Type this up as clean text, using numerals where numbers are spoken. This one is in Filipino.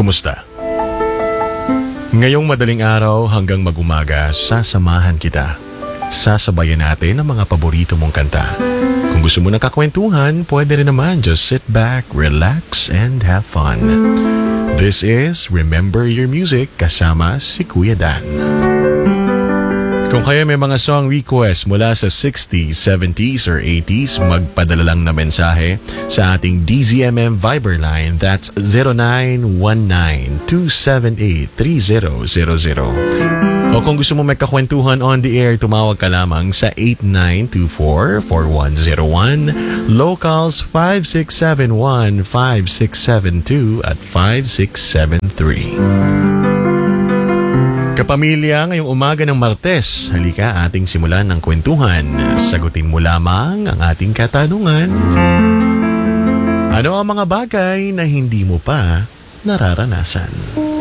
Kumusta? Ngayong madaling araw hanggang mag-umaga, sasamahan kita. Sasabayan natin ang mga paborito mong kanta. Kung gusto mo ng kakwentuhan, pwede rin naman just sit back, relax, and have fun. This is Remember Your Music kasama si Kuya Dan. Kung kayo may mga song request mula sa 60s, 70s, or 80s, magpadala lang na mensahe sa ating DZMM Viber line. That's 0919-278-3000. O kung gusto mo may kakwentuhan on the air, tumawag ka lamang sa 8924-4101, locals 5671-5672 at 5673. Kapamilya, ngayong umaga ng Martes, halika ating simulan ng kwentuhan. Sagutin mo lamang ang ating katanungan. Ano ang mga bagay na hindi mo pa nararanasan?